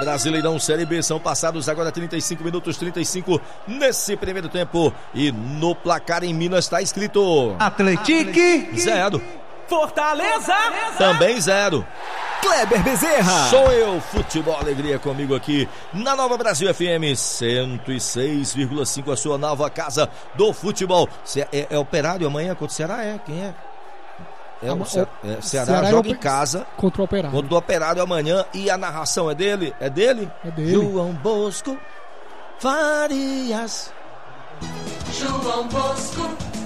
Brasileirão Série B. São passados agora 35 minutos, 35 nesse primeiro tempo. E no placar em Minas está escrito: Atlético 0. Fortaleza Também 0. Kleber Bezerra. Sou eu, Futebol Alegria, comigo aqui na Nova Brasil FM 106,5, a sua nova casa do futebol. É Operário amanhã contra o Ceará? Quem é? Ceará joga em casa contra o Operário. Contra o Operário amanhã. E a narração é dele? É dele? João Bosco Farias. João Bosco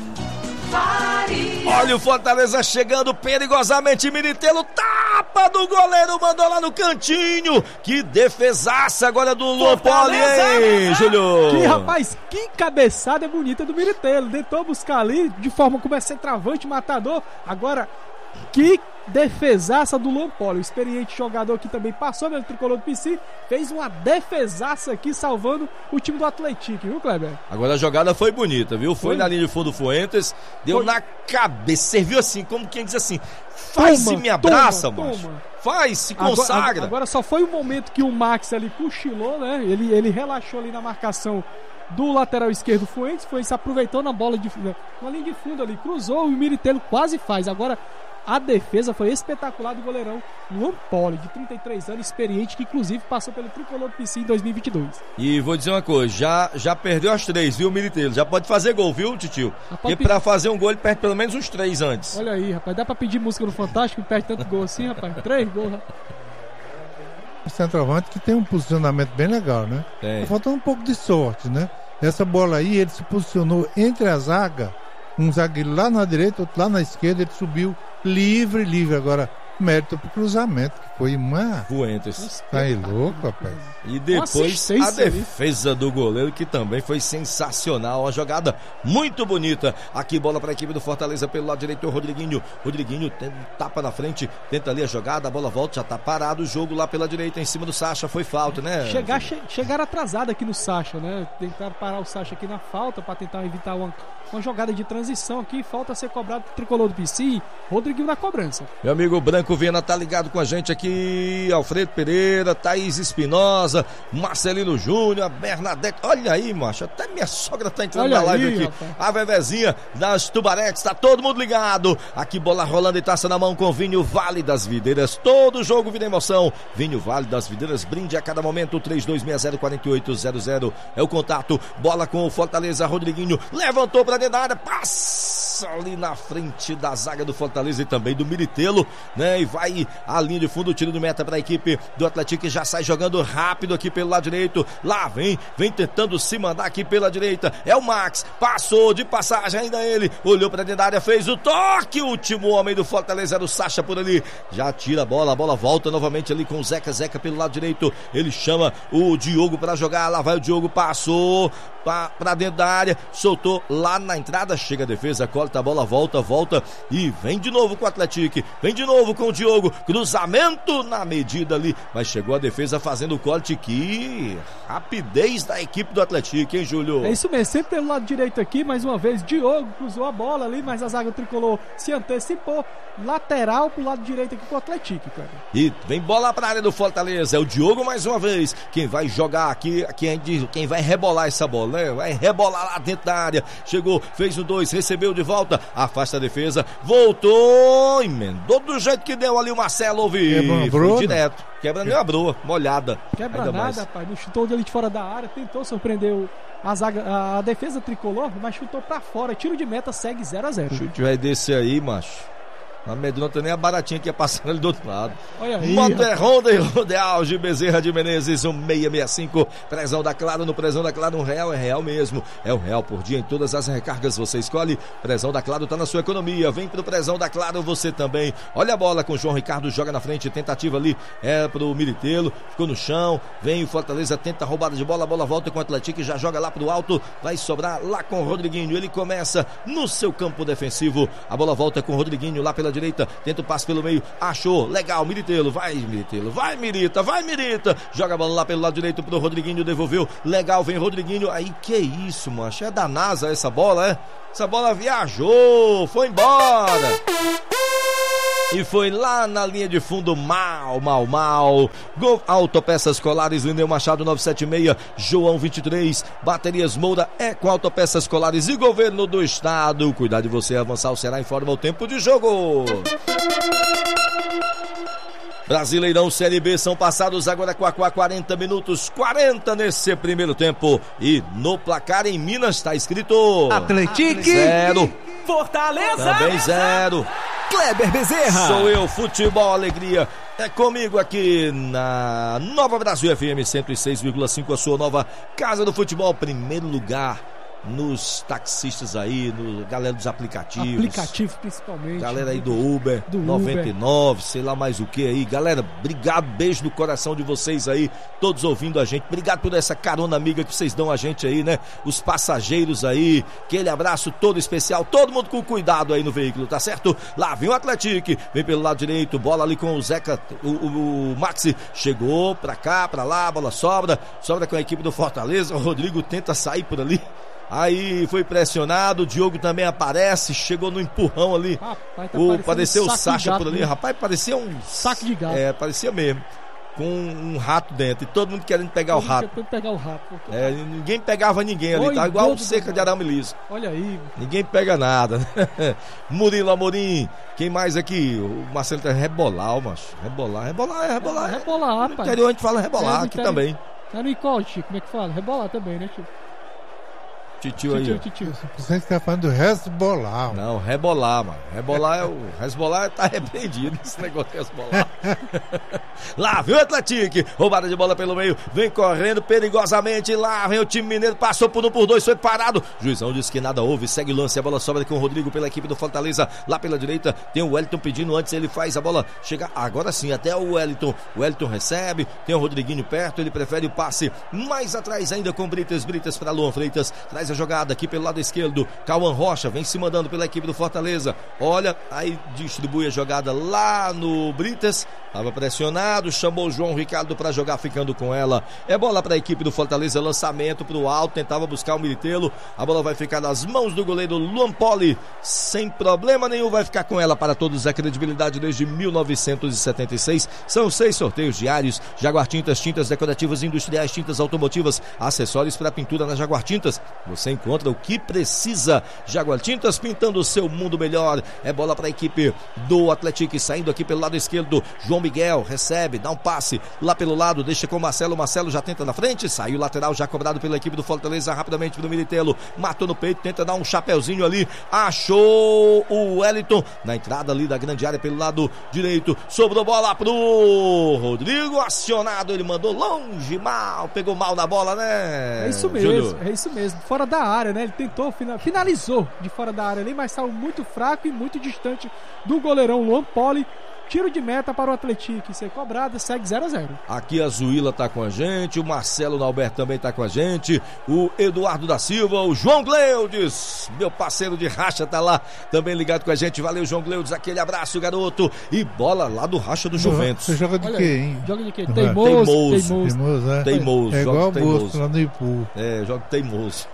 Farias. Olha o Fortaleza chegando perigosamente. Militelo, tapa do goleiro, mandou lá no cantinho. Que defesaça agora do Luan Poli, hein, Júlio? Que rapaz, que cabeçada bonita do Militelo. Tentou buscar ali de forma como é centroavante, matador. Agora, que defesaça do Luan Poli, o experiente jogador que também passou pelo tricolor do PC, fez uma defesaça aqui salvando o time do Atlético, viu, Kleber? Agora a jogada foi bonita, viu? Foi na linha de fundo do Fuentes, deu na cabeça, serviu assim, como quem diz assim: faz e me abraça, macho. Faz, se consagra. Agora só foi o momento que o Max ali cochilou, né? Ele relaxou ali na marcação do lateral esquerdo Fuentes aproveitou na bola na linha de fundo ali, cruzou e o Militelo quase faz. Agora a defesa foi espetacular do goleirão Luan Poli, de 33 anos, experiente, que inclusive passou pelo tricolor do PC em 2022. E vou dizer uma coisa, já perdeu as 3, viu, Militelo? Já pode fazer gol, viu, titio? E pra fazer um gol ele perde pelo menos uns 3 antes. Olha aí, rapaz, dá pra pedir música no Fantástico e perde tanto gol assim, rapaz? 3 gols, rapaz. O centroavante que tem um posicionamento bem legal, né? Tá faltando um pouco de sorte, né? Essa bola aí, ele se posicionou entre a zaga, um zagueiro lá na direita, outro lá na esquerda, ele subiu livre. Agora, mérito pro cruzamento, que foi uma... Fuentes. Tá aí louco, rapaz. E depois a defesa do goleiro, que também foi sensacional. Uma jogada muito bonita. Aqui, bola para a equipe do Fortaleza pelo lado direito, o Rodriguinho. Rodriguinho tapa na frente, tenta ali a jogada, a bola volta, já tá parado o jogo lá pela direita, em cima do Sacha. Foi falta, né? Chegaram atrasado aqui no Sacha, né? Tentaram parar o Sacha aqui na falta para tentar evitar uma jogada de transição aqui. Falta a ser cobrado pro tricolor do PC. Rodriguinho na cobrança. Meu amigo Branco Viana tá ligado com a gente aqui. Alfredo Pereira, Thaís Espinosa, Marcelino Júnior, Bernadette. Olha aí, macho, até minha sogra tá entrando na live aqui. Rapaz. A Vevezinha das Tubaretes, tá todo mundo ligado. Aqui, bola rolando e taça na mão com Vinho Vale das Videiras. Todo jogo vira emoção. Vinho Vale das Videiras, brinde a cada momento. 3260-4800 é o contato. Bola com o Fortaleza, Rodriguinho levantou pra dentro da área, passa ali na frente da zaga do Fortaleza e também do Militelo, né? E vai a linha de fundo, tiro de meta para a equipe do Atlético, que já sai jogando rápido aqui pelo lado direito. Lá vem tentando se mandar aqui pela direita. É o Max, passou de passagem ainda ele, olhou para dentro da área, fez o toque. O último homem do Fortaleza era o Sacha por ali. Já tira a bola volta novamente ali com o Zeca pelo lado direito. Ele chama o Diogo para jogar. Lá vai o Diogo, passou para dentro da área, soltou lá na entrada, chega a defesa, corta a bola, volta e vem de novo com o Atlético, vem de novo com o Diogo, cruzamento na medida ali, mas chegou a defesa fazendo o corte. Que rapidez da equipe do Atlético, hein, Júlio? É isso mesmo, sempre pelo lado direito aqui, mais uma vez, Diogo cruzou a bola ali, mas a zaga tricolor se antecipou, lateral pro lado direito aqui pro Atlético, cara. E vem bola pra área do Fortaleza, é o Diogo mais uma vez, quem vai jogar aqui, quem vai rebolar essa bola, né? Vai rebolar lá dentro da área, chegou, fez o 2, recebeu de volta, afasta a defesa, voltou, emendou do jeito que deu ali o Marcelo, ouvi, foi direto, quebra nem a broa, molhada. Quebra nada, rapaz, não chutou ali de fora da área, tentou surpreender a defesa tricolor, mas chutou pra fora, tiro de meta, segue 0-0. Chute vai descer aí, macho. Não amedronta nem a baratinha que ia passando ali do outro lado. Olha aí. Monterronda e Rodeal de Bezerra de Menezes, 1665. Prezão da Claro, no Prezão da Claro, R$1 é real mesmo. É R$1 por dia em todas as recargas. Você escolhe. Prezão da Claro tá na sua economia. Vem pro Prezão da Claro você também. Olha a bola com o João Ricardo, joga na frente. Tentativa ali é pro Militelo. Ficou no chão. Vem o Fortaleza, tenta a roubada de bola. A bola volta com o Atlético e já joga lá pro alto. Vai sobrar lá com o Rodriguinho. Ele começa no seu campo defensivo. A bola volta com o Rodriguinho lá pela direita, tenta o passe pelo meio, achou, legal, Militelo, vai Mirita, joga a bola lá pelo lado direito pro Rodriguinho, devolveu, legal, vem Rodriguinho, aí que isso, mancha, é da NASA essa bola, é? Essa bola viajou, foi embora. E foi lá na linha de fundo, mal. Gol Autopeças Colares, Lineu Machado 976, João 23, Baterias Moura é com Autopeças Colares e Governo do Estado. Cuidar de você avançar, o Ceará informa o tempo de jogo. Brasileirão Série B são passados agora com a 40 minutos, 40 nesse primeiro tempo. E no placar em Minas está escrito Atlético 0, Fortaleza também 0. Kleber Bezerra. Sou eu, Futebol Alegria. É comigo aqui na Nova Brasil FM 106,5, a sua nova casa do futebol. Primeiro lugar nos taxistas aí, no galera dos aplicativos. Aplicativo principalmente. Galera aí do Uber, 99, sei lá mais o que aí. Galera, obrigado, beijo no coração de vocês aí, todos ouvindo a gente. Obrigado por essa carona amiga que vocês dão a gente aí, né? Os passageiros aí, aquele abraço todo especial, todo mundo com cuidado aí no veículo, tá certo? Lá vem o Atlético, vem pelo lado direito, bola ali com o Zeca, o Maxi, chegou pra cá, pra lá, a bola sobra com a equipe do Fortaleza, o Rodrigo tenta sair por ali. Aí foi pressionado, o Diogo também aparece, chegou no empurrão ali. Rapaz, pareceu o Sacha por ali, mesmo. Rapaz, parecia um Saco de gato. Parecia mesmo. Com um rato dentro, e todo mundo querendo pegar o rato. Ninguém pegava ninguém ali, tá igual seca de arame liso. Olha aí. Ninguém pega nada. Murilo Amorim, quem mais aqui? O Marcelo tá rebolar, macho. Rebolar, Rebolar, No rapaz. interior a gente fala rebolar, aqui também. É no Icó, Chico, como é que fala? Rebolar também, né, Chico? Titio aí. Titio. Você está falando do resbolar. Não, rebolar, mano. Resbolar tá repreendido esse negócio de resbolar. Lá vem o Atlético, roubada de bola pelo meio, vem correndo perigosamente, lá vem o time mineiro, passou por 1 por 2, foi parado. Juizão disse que nada houve, segue o lance, a bola sobra com o Rodrigo pela equipe do Fortaleza, lá pela direita, tem o Wellington pedindo antes, ele faz a bola chegar, agora sim, até o Wellington recebe, tem o Rodriguinho perto, ele prefere o passe mais atrás ainda com Brites para Luan Freitas, traz a jogada aqui pelo lado esquerdo, Cauã Rocha vem se mandando pela equipe do Fortaleza, olha, aí distribui a jogada lá no Brites, estava pressionado, chamou o João Ricardo para jogar, ficando com ela, é bola para a equipe do Fortaleza, lançamento para o alto, tentava buscar o Militelo, a bola vai ficar nas mãos do goleiro Luan Poli, sem problema nenhum, vai ficar com ela para todos, a credibilidade desde 1976, são 6 sorteios diários, Jaguar Tintas, tintas decorativas industriais, tintas automotivas, acessórios para pintura na Jaguar Tintas, você encontra o que precisa, Jaguar Tintas pintando o seu mundo melhor, é bola para a equipe do Atlético, saindo aqui pelo lado esquerdo, João Miguel recebe, dá um passe lá pelo lado, deixa com o Marcelo já tenta na frente, saiu lateral já cobrado pela equipe do Fortaleza, rapidamente pro Militelo, matou no peito, tenta dar um chapeuzinho ali, achou o Wellington, na entrada ali da grande área pelo lado direito, sobrou bola pro Rodrigo, acionado, ele mandou longe, mal, pegou mal na bola, né? É isso mesmo, fora da área, né? Ele tentou, finalizou de fora da área ali, mas saiu muito fraco e muito distante do goleirão Luan Poli. Tiro de meta para o Atlético ser cobrado, segue 0-0. Aqui a Zuíla tá com a gente, o Marcelo Nauberto também tá com a gente, o Eduardo da Silva, o João Gleudes, meu parceiro de racha, tá lá também ligado com a gente. Valeu, João Gleudes, aquele abraço, garoto. E bola lá do racha do Juventus. Você joga de quê, hein? Joga de quê? Teimoso. É igual o teimoso. Bosco lá no Ipu. Joga teimoso.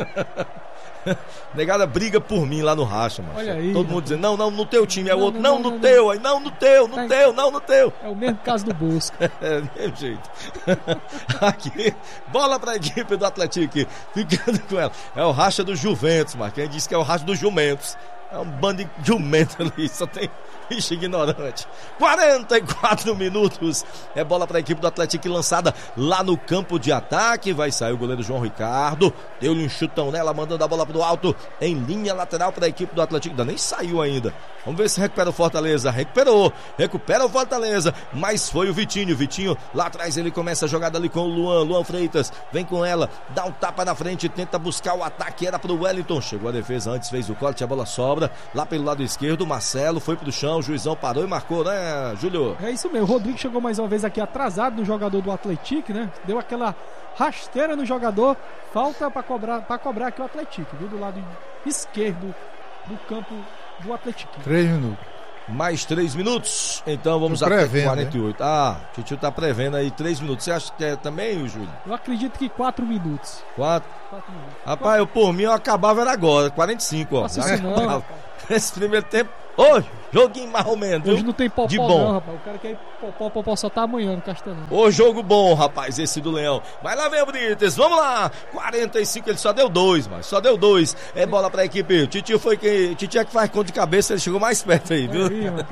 Negada briga por mim lá no racha, mano. Olha aí. Todo mundo dizendo, não, no teu time, é o outro, não, no teu, aí não, no teu, não, no teu. É o mesmo caso do Bosco. É, do mesmo jeito. Aqui, bola pra equipe do Atlético, ficando com ela. É o racha do Juventus, mas quem disse que é o racha do Jumentos. É um bando de jumento ali, só tem bicho ignorante. 44 minutos. É bola para a equipe do Atlético lançada lá no campo de ataque. Vai sair o goleiro João Ricardo. Deu-lhe um chutão nela, mandando a bola pro alto. Em linha lateral para a equipe do Atlético. Ainda nem saiu ainda. Vamos ver se recupera o Fortaleza. Recupera o Fortaleza. Mas foi o Vitinho. Vitinho lá atrás, ele começa a jogada ali com o Luan Freitas. Vem com ela, dá um tapa na frente, tenta buscar o ataque. Era pro Wellington. Chegou a defesa antes, fez o corte, a bola sobra. Lá pelo lado esquerdo, Marcelo foi pro chão, o juizão parou e marcou, né, Júlio? É isso mesmo, o Rodrigo chegou mais uma vez aqui atrasado no jogador do Atlético, né? Deu aquela rasteira no jogador, falta pra cobrar aqui o Atlético, viu? Do lado esquerdo do campo do Atlético. 3 minutos. Mais 3 minutos, então vamos até 48. Né? Titio tá prevendo aí 3 minutos. Você acha que é também, Júlio? Eu acredito que 4 minutos. 4 minutos. Rapaz, por mim eu acabava era agora, 45, ó. Nossa, isso não, esse primeiro tempo Ô, joguinho mais ou menos. Hoje não tem popó de bom. não, rapaz. O cara quer ir popó só tá amanhã no Castelão. Ô, jogo bom, rapaz, esse do Leão. Vai lá ver, Brites, vamos lá. 45, ele só deu 2, mas só deu 2. É bola pra equipe. O Titio é que faz conta de cabeça, ele chegou mais perto aí, viu?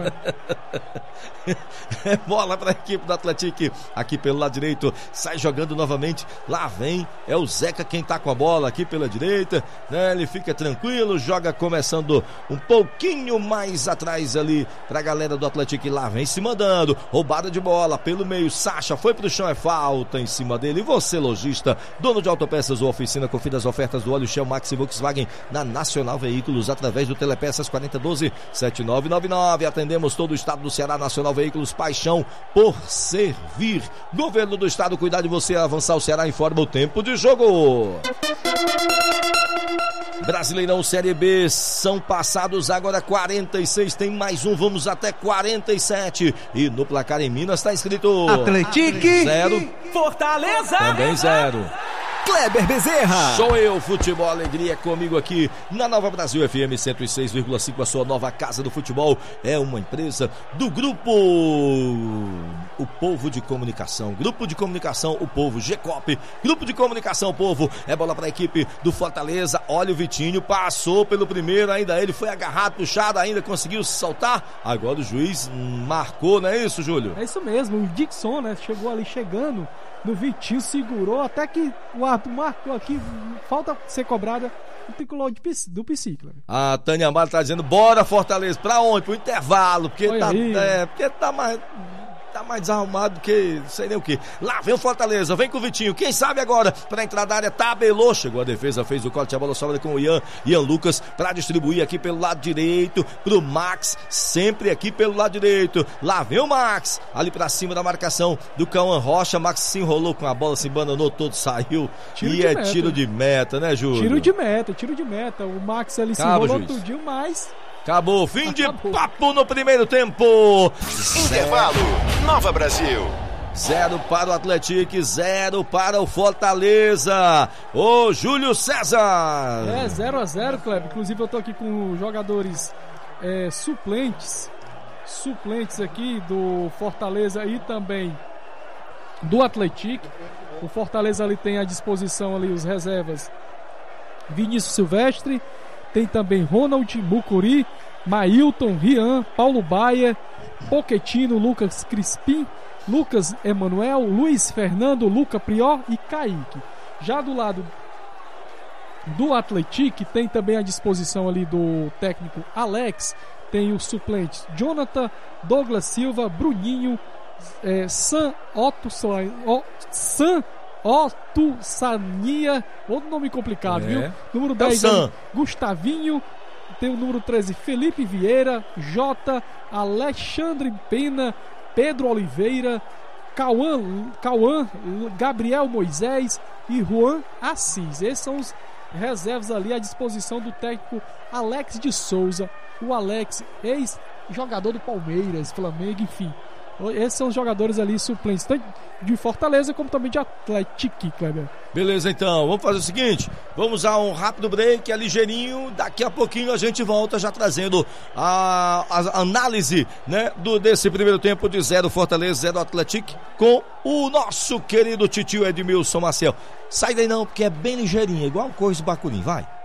É bola pra equipe do Atlético. Aqui pelo lado direito, sai jogando novamente. Lá vem, é o Zeca quem tá com a bola aqui pela direita, né? Ele fica tranquilo, joga começando um pouquinho mais atrás ali pra galera do Atlético. Lá vem se mandando, roubada de bola pelo meio. Sacha foi pro chão, é falta em cima dele. E você, lojista, dono de autopeças ou oficina, confira as ofertas do óleo Shell Max e Volkswagen na Nacional Veículos através do Telepeças 4012-7999. Atendemos todo o estado do Ceará. Nacional Veículos, paixão por servir. Governo do estado, cuidar de você. Avançar o Ceará, informa o tempo de jogo. Brasileirão Série B, são passados agora 46, tem mais um, vamos até 47. E no placar em Minas está escrito Atlético 0, Fortaleza também 0. Kleber Bezerra. Sou eu, futebol, alegria comigo aqui na Nova Brasil FM 106,5, a sua nova casa do futebol. É uma empresa do grupo O Povo de Comunicação, Grupo de Comunicação O Povo, GCOP, Grupo de Comunicação O Povo. É bola para a equipe do Fortaleza. Olha o Vitinho, passou pelo primeiro, ainda ele foi agarrado, puxado, ainda conseguiu se soltar. Agora o juiz marcou, não é isso, Júlio? É isso mesmo, o Dixon, né, chegou ali chegando no Vitinho, segurou, até que o árbitro marcou aqui, falta ser cobrada o tricolor do Psico. A Tânia Amaro tá dizendo, bora Fortaleza, pra onde? Pro intervalo, porque tá mais desarrumado do que sei nem o que. Lá vem o Fortaleza, vem com o Vitinho, quem sabe agora, pra entrar da área, tabelou, chegou a defesa, fez o corte, a bola sobra com o Ian Lucas, pra distribuir aqui pelo lado direito, pro Max, sempre aqui pelo lado direito. Lá vem o Max, ali pra cima da marcação do Cauã Rocha. Max se enrolou com a bola, se embananou todo, saiu. Tiro de meta, né, Júlio? Tiro de meta. O Max ali se enrolou tudinho, mas... Acabou, fim de papo no primeiro tempo. Intervalo, Nova Brasil. 0 para o Atlético, 0 para o Fortaleza. Ô, Júlio César. 0-0, Kleber. Inclusive eu tô aqui com jogadores suplentes aqui do Fortaleza e também do Atlético. O Fortaleza ali tem à disposição ali os reservas Vinícius Silvestre, tem também Ronald, Mucuri, Mailton, Rian, Paulo Baia, Pochettino, Lucas Crispim, Lucas Emanuel, Luiz Fernando, Luca Prior e Kaique. Já do lado do Atlético tem também à disposição ali do técnico Alex, tem os suplentes Jonathan, Douglas Silva, Bruninho, San Otto Sania, outro nome complicado, viu? Número 10, Gustavinho. Tem o número 13, Felipe Vieira, J, Alexandre Pena, Pedro Oliveira, Cauã, Gabriel Moisés e Juan Assis. Esses são os reservas ali à disposição do técnico Alex de Souza. O Alex, ex-jogador do Palmeiras, Flamengo, enfim. Esses são os jogadores ali suplentes, tanto de Fortaleza como também de Atlético, Kleber. Beleza, então, vamos fazer o seguinte, vamos a um rápido break, é ligeirinho, daqui a pouquinho a gente volta já trazendo a análise, né, desse primeiro tempo de 0 Fortaleza, 0 Atlético, com o nosso querido titio Edmilson Maciel. Sai daí não, porque é bem ligeirinho, igual um coisa de bacurim, vai.